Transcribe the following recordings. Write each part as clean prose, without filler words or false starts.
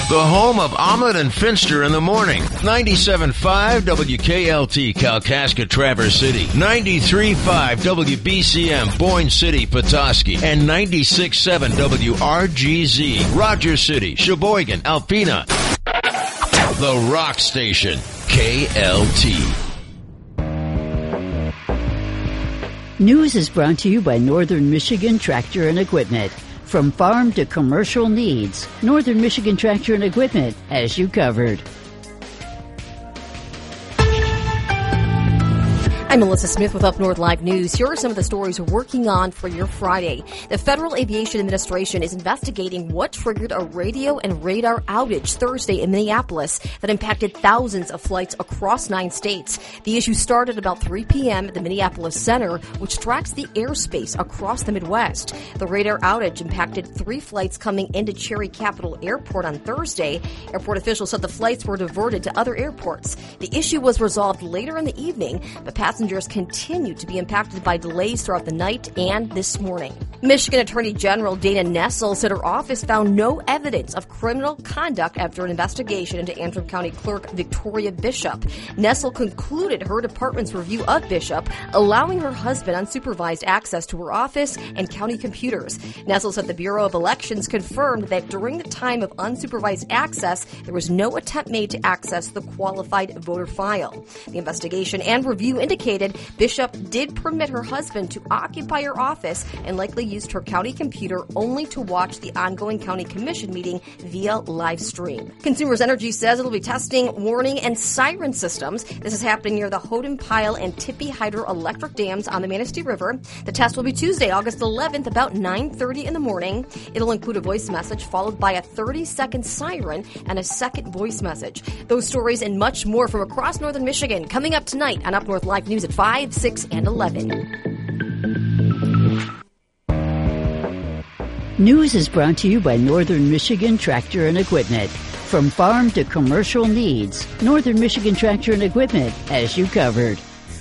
The home of Ahmed and Finster in the morning. 97.5 WKLT Kalkaska Traverse City. 93.5 WBCM Boyne City Petoskey. And 96.7 WRGZ Rogers City, Sheboygan, Alpena. The Rock Station. KLT. News is brought to you by Northern Michigan Tractor and Equipment. From farm to commercial needs, Northern Michigan Tractor and Equipment has you covered. I'm Melissa Smith with Up North Live News. Here are some of the stories we're working on for your Friday. The Federal Aviation Administration is investigating what triggered a radio and radar outage Thursday in Minneapolis that impacted thousands of flights across 9 states. The issue started about 3 p.m. at the Minneapolis Center, which tracks the airspace across the Midwest. The radar outage impacted 3 flights coming into Cherry Capital Airport on Thursday. Airport officials said the flights were diverted to other airports. The issue was resolved later in the evening, but passengers continue to be impacted by delays throughout the night and this morning. Michigan Attorney General Dana Nessel said her office found no evidence of criminal conduct after an investigation into Antrim County Clerk Victoria Bishop. Nessel concluded her department's review of Bishop, allowing her husband unsupervised access to her office and county computers. Nessel said the Bureau of Elections confirmed that during the time of unsupervised access, there was no attempt made to access the qualified voter file. The investigation and review indicated Bishop did permit her husband to occupy her office and likely used her county computer only to watch the ongoing county commission meeting via live stream. Consumers Energy says it'll be testing warning and siren systems. This is happening near the Houghton Pile and Tippy hydroelectric dams on the Manistee River. The test will be Tuesday, August 11th, about 9:30 in the morning. It'll include a voice message followed by a 30-second siren and a second voice message. Those stories and much more from across northern Michigan coming up tonight on Up North Live News at 5, 6, and 11. News is brought to you by Northern Michigan Tractor and Equipment. From farm to commercial needs, Northern Michigan Tractor and Equipment has you covered.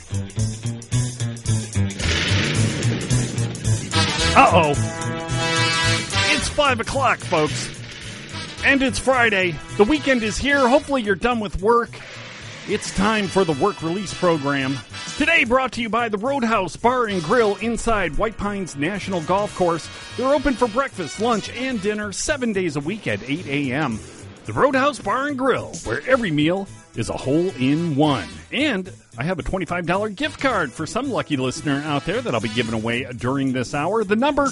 Uh-oh. It's 5 o'clock, folks. And it's Friday. The weekend is here. Hopefully you're done with work. It's time for the Work Release Program. Today brought to you by the Roadhouse Bar and Grill inside White Pines National Golf Course. They're open for breakfast, lunch, and dinner 7 days a week at 8 a.m. The Roadhouse Bar and Grill, where every meal is a hole-in-one. And I have a $25 gift card for some lucky listener out there that I'll be giving away during this hour. The number,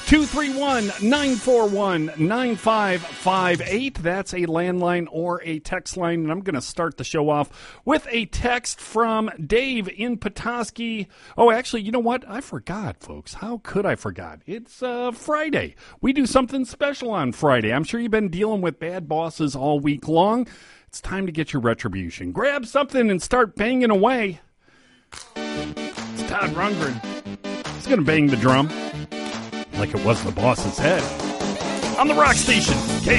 231-941-9558. That's a landline or a text line. And I'm going to start the show off with a text from Dave in Petoskey. Oh, actually, you know what? I forgot, folks. How could I forgot? It's Friday. We do something special on Friday. I'm sure you've been dealing with bad bosses all week long. It's time to get your retribution. Grab something and start banging away. It's Todd Rundgren. He's going to bang the drum like it was the boss's head. On the Rock Station, KLT.